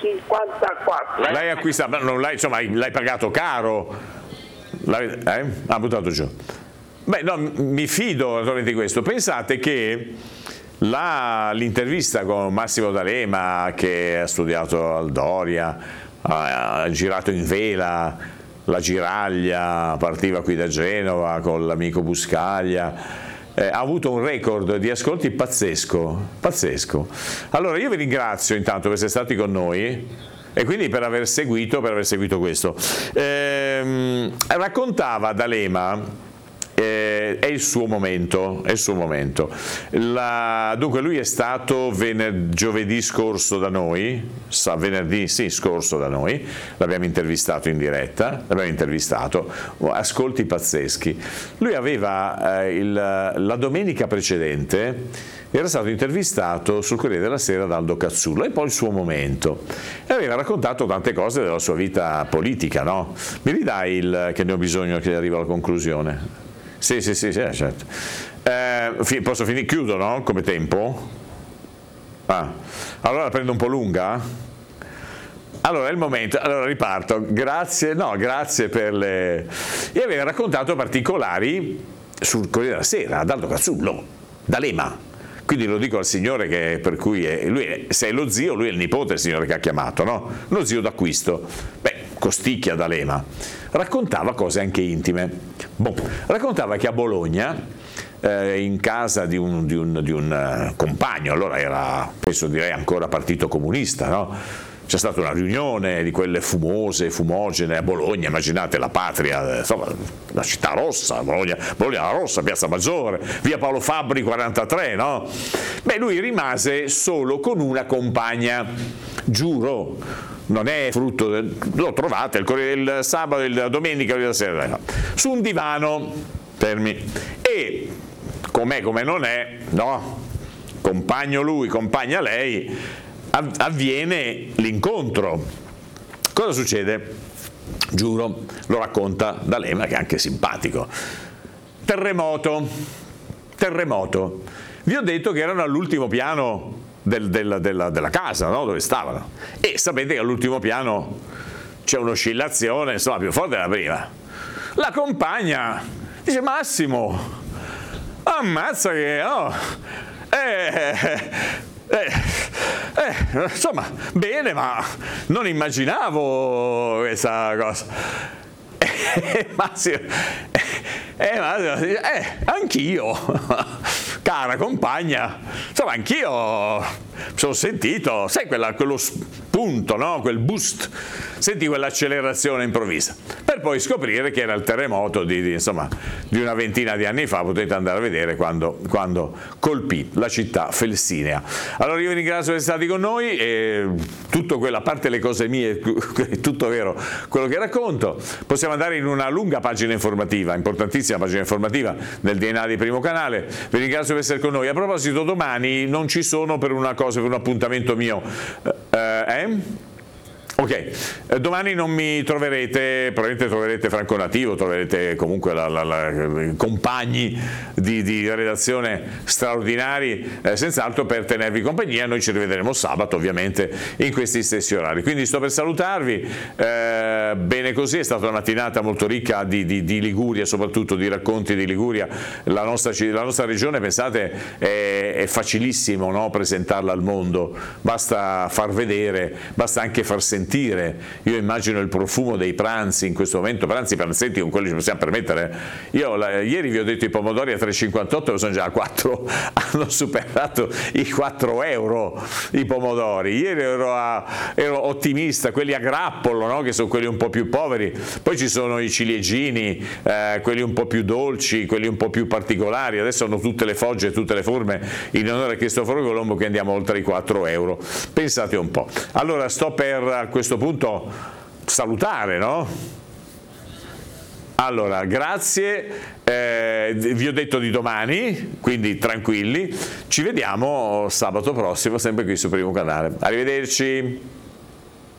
54. L'hai acquistato, non l'hai, insomma, l'hai pagato caro. Ha buttato giù. Beh, no, mi fido naturalmente di questo. Pensate che l'intervista con Massimo D'Alema, che ha studiato al Doria, ha girato in vela la Giraglia, partiva qui da Genova con l'amico Buscaglia, ha avuto un record di ascolti pazzesco. Allora io vi ringrazio intanto per essere stati con noi e quindi per aver seguito questo. Raccontava D'Alema, è il suo momento. Dunque lui è stato giovedì scorso da noi, scorso da noi, l'abbiamo intervistato in diretta, ascolti pazzeschi. Lui aveva la domenica precedente era stato intervistato sul Corriere della Sera da Aldo Cazzullo, e poi il suo momento, e aveva raccontato tante cose della sua vita politica, no? Mi ridai che ne ho bisogno che arrivi alla conclusione? Sì, certo. Posso finire? Chiudo, no? Come tempo? Allora prendo un po' lunga? Allora è il momento, allora riparto. Grazie per le... E aveva raccontato particolari sul Corriere della Sera, ad Aldo Cazzullo, D'Alema. Quindi lo dico al signore per cui se è lo zio, lui è il nipote del signore che ha chiamato, no? Lo zio d'acquisto. Beh, costicchia D'Alema. Raccontava cose anche intime. Raccontava che a Bologna, in casa di un compagno, allora era, penso direi ancora partito comunista, no? C'è stata una riunione di quelle fumogene a Bologna, immaginate la patria, insomma, la città rossa, Bologna la rossa, Piazza Maggiore, via Paolo Fabbri 43, no? Beh, lui rimase solo con una compagna, giuro, non è frutto lo trovate il sabato e la domenica la sera, su un divano, fermi, e com'è come non è, no? Compagno lui, compagna lei, avviene l'incontro. Cosa succede? Giuro, lo racconta D'Alema, che è anche simpatico. Terremoto. Vi ho detto che erano all'ultimo piano della casa, no? Dove stavano, e sapete che all'ultimo piano c'è un'oscillazione, insomma, più forte della prima. La compagna dice: Massimo, ammazza che insomma, bene, ma non immaginavo questa cosa. Massimo anch'io, cara compagna, insomma, anch'io sono sentito, sai, quello spunto, no? Quel boost, senti quell'accelerazione improvvisa, per poi scoprire che era il terremoto di una ventina di anni fa. Potete andare a vedere quando colpì la città felsinea. Allora io vi ringrazio di essere stati con noi, e tutto quello, a parte le cose mie, è tutto vero quello che racconto. Possiamo andare in una lunga pagina informativa, importantissima pagina informativa del DNA di Primo Canale. Vi ringrazio per essere con noi. A proposito, domani non ci sono per una cosa, per un appuntamento mio. Ok, domani non mi troverete, probabilmente troverete Franco Nativo, troverete comunque compagni di redazione straordinari, senz'altro, per tenervi compagnia. Noi ci rivedremo sabato, ovviamente, in questi stessi orari. Quindi sto per salutarvi, bene così, è stata una mattinata molto ricca di Liguria, soprattutto di racconti di Liguria. La nostra regione, pensate, è facilissimo, no? Presentarla al mondo, basta far vedere, basta anche far sentire. Io immagino il profumo dei pranzi in questo momento, pranzetti con quelli ci possiamo permettere. Ieri vi ho detto i pomodori a 3,58, sono già a 4, hanno superato i 4 euro i pomodori. Ieri ero ottimista, quelli a grappolo, no? Che sono quelli un po' più poveri. Poi ci sono i ciliegini, quelli un po' più dolci, quelli un po' più particolari. Adesso hanno tutte le fogge e tutte le forme in onore a Cristoforo Colombo, che andiamo oltre i 4 euro. Pensate un po'. Allora sto per a questo punto salutare, no? Allora, grazie, vi ho detto di domani, quindi tranquilli, ci vediamo sabato prossimo, sempre qui su Primo Canale. Arrivederci.